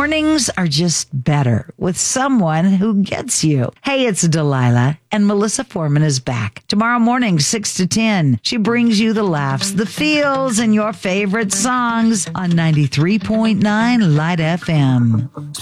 Mornings are just better with someone who gets you. Hey, it's Delilah, and Melissa Foreman is back. Tomorrow morning, 6 to 10. She brings you the laughs, the feels, and your favorite songs on 93.9 Light FM.